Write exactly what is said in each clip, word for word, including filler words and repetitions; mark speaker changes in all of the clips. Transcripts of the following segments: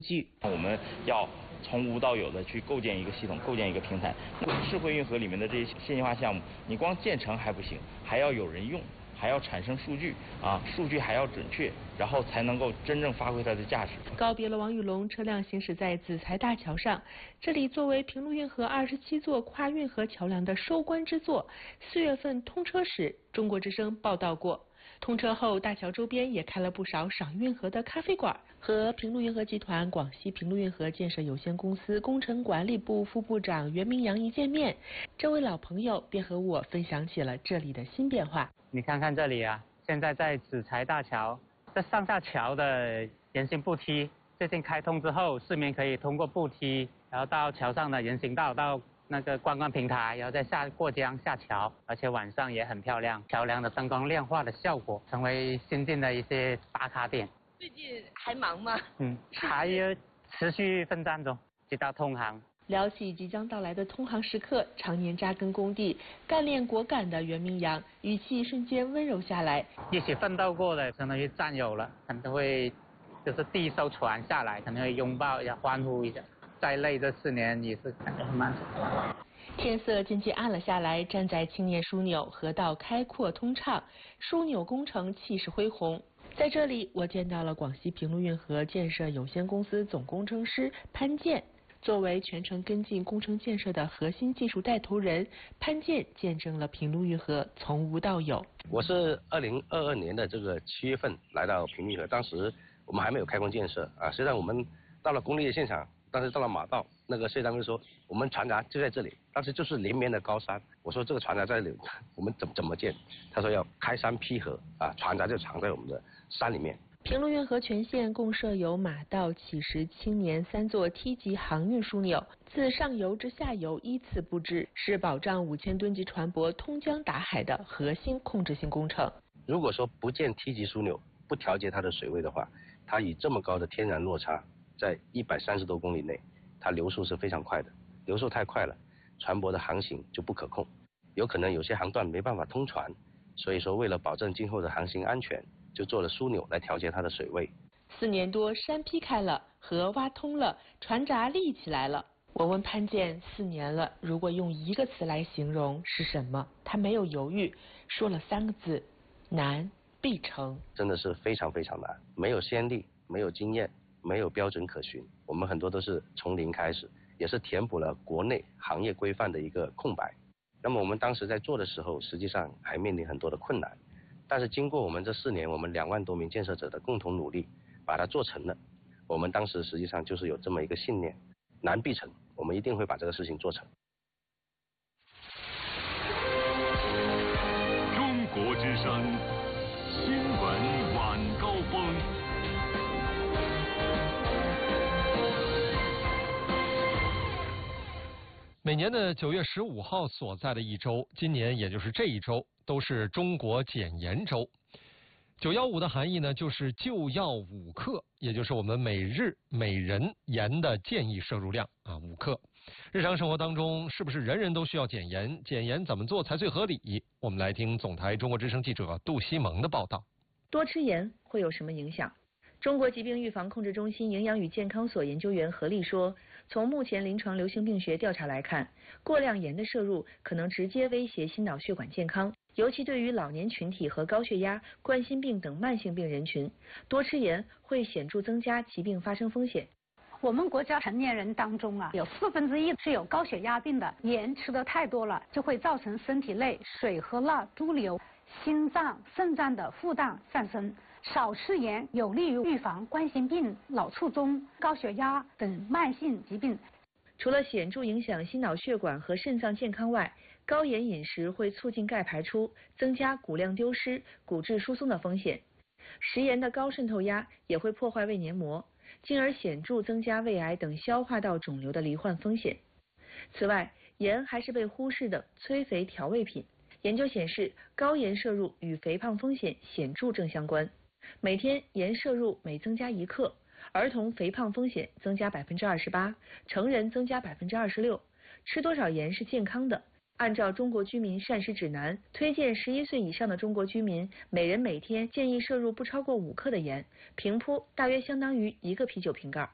Speaker 1: 据。我们要从无到有的去构建一个系统，构建一个平台。智慧运河里面的这些现代化项目，你光建成还不行，还要有人用，还要产生数据啊，数据还要准确，然后才能够真正发挥它的价值。
Speaker 2: 告别了王宇龙，车辆行驶在子材大桥上，这里作为平陆运河二十七座跨运河桥梁的收官之作，四月份通车时，中国之声报道过。通车后，大桥周边也开了不少赏运河的咖啡馆。和平陆运河集团广西平陆运河建设有限公司工程管理部副部长袁明阳一见面，这位老朋友便和我分享起了这里的新变化。
Speaker 3: 你看看这里啊，现在在子材大桥，这上下桥的人行步梯最近开通之后，市民可以通过步梯，然后到桥上的人行道，到那个观光平台，然后再下过江下桥，而且晚上也很漂亮，桥梁的灯光亮化的效果成为新进的一些打卡点。
Speaker 4: 最近还忙吗？
Speaker 3: 嗯，还持续奋战中，直到通航。
Speaker 2: 聊起即将到来的通航时刻，常年扎根工地、干练果敢的袁明阳，语气瞬间温柔下来。
Speaker 3: 一起奋斗过的，相当于战友了，可能会就是第一艘船下来，可能会拥抱一下，欢呼一下。再累这四年也是感觉很满足。
Speaker 2: 天色渐渐暗了下来，站在青年枢纽，河道开阔通畅，枢纽工程气势恢宏。在这里，我见到了广西平陆运河建设有限公司总工程师潘建。作为全程跟进工程建设的核心技术带头人，潘建见证了平陆运河从无到有。
Speaker 5: 我是二零二二年的这个七月份来到平陆运河，当时我们还没有开工建设啊。实际上我们到了工地的现场，当时到了马道，那个设计单位说我们船闸就在这里，当时就是连绵的高山。我说这个船闸在这里，我们怎么怎么建？他说要开山劈河啊，船闸就藏在我们的山里面。
Speaker 2: 平陆运河全线共设有马道、起石、青年三座梯级航运枢纽，自上游至下游依次布置，是保障五千吨级船舶通江达海的核心控制性工程。
Speaker 5: 如果说不建梯级枢纽，不调节它的水位的话，它以这么高的天然落差，在一百三十多公里内，它流速是非常快的，流速太快了，船舶的航行就不可控，有可能有些航段没办法通船，所以说为了保证今后的航行安全，就做了枢纽来调节它的水位。
Speaker 2: 四年多，山劈开了，河挖通了，船闸立起来了。我问潘建，四年了，如果用一个词来形容是什么？他没有犹豫，说了三个字：难必成。
Speaker 5: 真的是非常非常难，没有先例，没有经验，没有标准可循，我们很多都是从零开始，也是填补了国内行业规范的一个空白。那么我们当时在做的时候，实际上还面临很多的困难。但是经过我们这四年，我们两万多名建设者的共同努力，把它做成了。我们当时实际上就是有这么一个信念，难必成，我们一定会把这个事情做成。
Speaker 6: 中国之声新闻晚高峰。
Speaker 7: 每年的九月十五号所在的一周，今年也就是这一周，都是中国减盐周。九幺五的含义呢，就是就要五克，也就是我们每日每人盐的建议摄入量啊，五克。日常生活当中，是不是人人都需要减盐？减盐怎么做才最合理？我们来听总台中国之声记者杜西蒙的报道。
Speaker 8: 多吃盐会有什么影响？中国疾病预防控制中心营养与健康所研究员何丽说，从目前临床流行病学调查来看，过量盐的摄入可能直接威胁心脑血管健康，尤其对于老年群体和高血压、冠心病等慢性病人群，多吃盐会显著增加疾病发生风险。
Speaker 9: 我们国家成年人当中啊，有四分之一是有高血压病的，盐吃的太多了，就会造成身体内水和钠潴留，心脏、肾脏的负担上升。少吃盐有利于预防冠心病、脑卒中、高血压等慢性疾病。
Speaker 8: 除了显著影响心脑血管和肾脏健康外，高盐饮食会促进钙排出，增加骨量丢失、骨质疏松的风险。食盐的高渗透压也会破坏胃黏膜，进而显著增加胃癌等消化道肿瘤的罹患风险。此外，盐还是被忽视的催肥调味品。研究显示，高盐摄入与肥胖风险显著正相关。每天盐摄入每增加一克，儿童肥胖风险增加百分之二十八，成人增加百分之二十六。吃多少盐是健康的？按照中国居民膳食指南，推荐十一岁以上的中国居民每人每天建议摄入不超过五克的盐，平铺大约相当于一个啤酒瓶盖。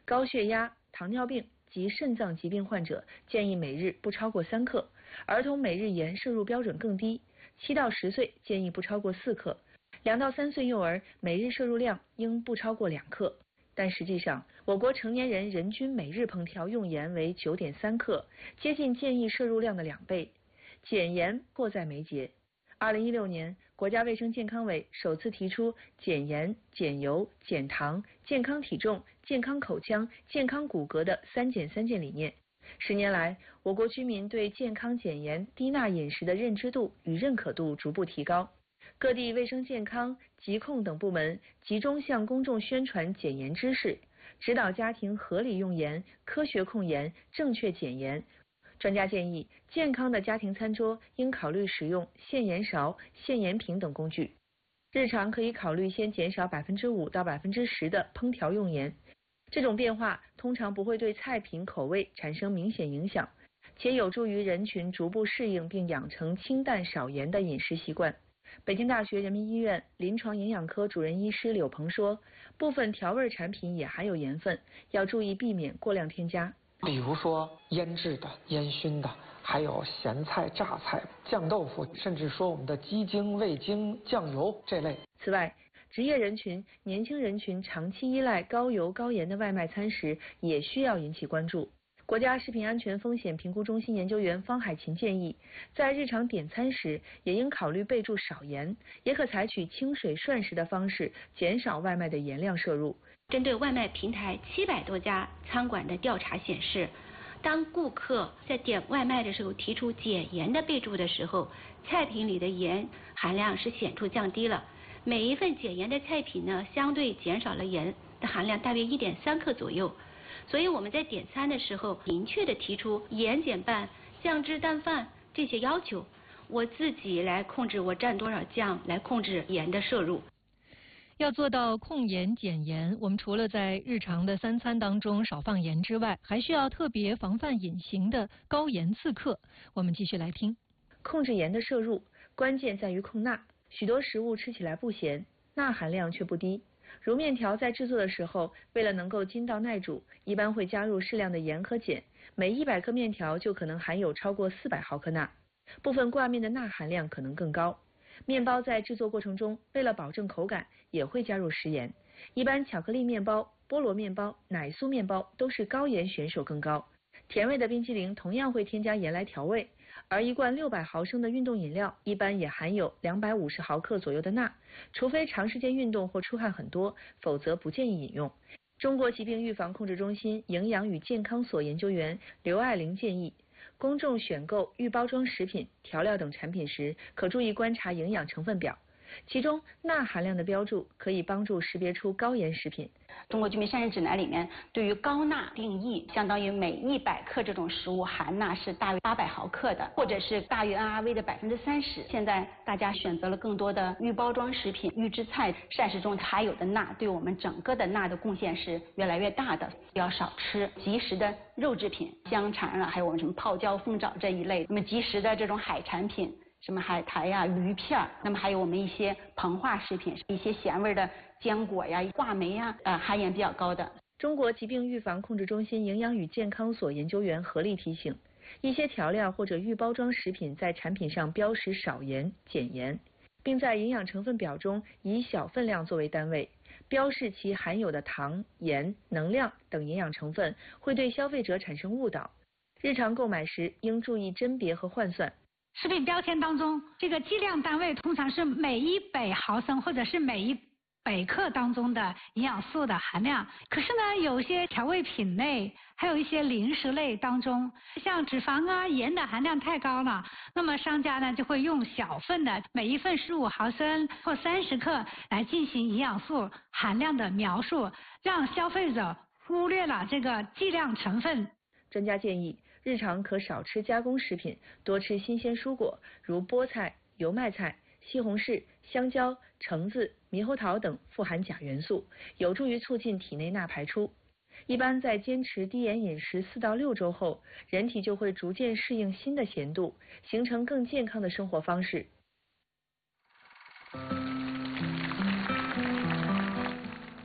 Speaker 8: 高血压、糖尿病及肾脏疾病患者建议每日不超过三克，儿童每日盐摄入标准更低，七到十岁建议不超过四克，两到三岁幼儿每日摄入量应不超过两克。但实际上，我国成年人人均每日烹调用盐为九点三克，接近建议摄入量的两倍，减盐迫在眉睫。二零一六年，国家卫生健康委首次提出减盐、减油、减糖、健康体重、健康口腔、健康骨骼的三减三健理念。十年来，我国居民对健康减盐、低钠饮食的认知度与认可度逐步提高。各地卫生健康、疾控等部门集中向公众宣传减盐知识，指导家庭合理用盐、科学控盐、正确减盐。专家建议，健康的家庭餐桌应考虑使用限盐勺、限盐瓶等工具。日常可以考虑先减少百分之五到百分之十的烹调用盐，这种变化通常不会对菜品口味产生明显影响，且有助于人群逐步适应并养成清淡少盐的饮食习惯。北京大学人民医院临床营养科主任医师柳鹏说，部分调味产品也含有盐分，要注意避免过量添加。
Speaker 10: 比如说腌制的、烟熏的，还有咸菜、榨菜、酱豆腐，甚至说我们的鸡精、味精、酱油这类。
Speaker 8: 此外，职业人群、年轻人群长期依赖高油高盐的外卖餐食也需要引起关注。国家食品安全风险评估中心研究员方海琴建议，在日常点餐时也应考虑备注少盐，也可采取清水涮食的方式，减少外卖的盐量摄入。
Speaker 11: 针对外卖平台七百多家餐馆的调查显示，当顾客在点外卖的时候提出减盐的备注的时候，菜品里的盐含量是显著降低了。每一份减盐的菜品呢，相对减少了盐的含量大约一点三克左右。所以我们在点餐的时候，明确的提出盐减半、酱汁淡饭这些要求，我自己来控制我蘸多少酱，来控制盐的摄入。
Speaker 12: 要做到控盐减盐，我们除了在日常的三餐当中少放盐之外，还需要特别防范隐形的高盐刺客。我们继续来听。
Speaker 8: 控制盐的摄入，关键在于控钠。许多食物吃起来不咸，钠含量却不低。如面条在制作的时候，为了能够筋道耐煮，一般会加入适量的盐和碱，每一百克面条就可能含有超过四百毫克钠。部分挂面的钠含量可能更高。面包在制作过程中，为了保证口感，也会加入食盐。一般巧克力面包、菠萝面包、奶酥面包都是高盐选手更高。甜味的冰淇淋同样会添加盐来调味，而一罐六百毫升的运动饮料一般也含有两百五十毫克左右的钠，除非长时间运动或出汗很多，否则不建议饮用。中国疾病预防控制中心营养与健康所研究员刘爱玲建议，公众选购预包装食品、调料等产品时，可注意观察营养成分表，其中钠含量的标注可以帮助识别出高盐食品。
Speaker 13: 中国居民膳食指南里面对于高钠定义，相当于每一百克这种食物含钠是大约八百毫克的，或者是大于 N R V 的百分之三十。现在大家选择了更多的预包装食品、预制菜，膳食中含有的钠对我们整个的钠的贡献是越来越大的。要少吃即食的肉制品，香肠啊，还有我们什么泡椒、凤爪这一类。那么即食的这种海产品，什么海苔呀、鱼片，那么还有我们一些膨化食品，一些咸味的坚果呀、话梅呀，呃，含盐比较高的。
Speaker 8: 中国疾病预防控制中心营养与健康所研究员何丽提醒，一些调料或者预包装食品在产品上标识少盐、减盐，并在营养成分表中以小分量作为单位，标示其含有的糖、盐、能量等营养成分，会对消费者产生误导。日常购买时应注意甄别和换算。
Speaker 9: 食品标签当中，这个计量单位通常是每一百毫升或者是每一百克当中的营养素的含量。可是呢，有些调味品类，还有一些零食类当中，像脂肪啊、盐的含量太高了，那么商家呢就会用小份的，每一份十五毫升或三十克来进行营养素含量的描述，让消费者忽略了这个计量成分。
Speaker 8: 专家建议，日常可少吃加工食品，多吃新鲜蔬果，如菠菜、油麦菜、西红柿、香蕉、橙子、猕猴桃等富含钾元素，有助于促进体内钠排出。一般在坚持低盐饮食四到六周后，人体就会逐渐适应新的咸度，形成更健康的生活方式。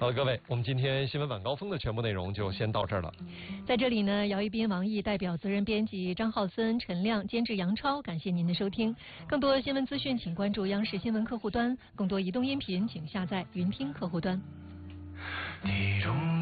Speaker 7: 好了，各位，我们今天新闻晚高峰的全部内容就先到这儿了。
Speaker 12: 在这里呢，姚一斌、王毅代表责任编辑张浩森、陈亮，监制杨超，感谢您的收听。更多新闻资讯，请关注央视新闻客户端；更多移动音频，请下载云听客户端。
Speaker 6: 地中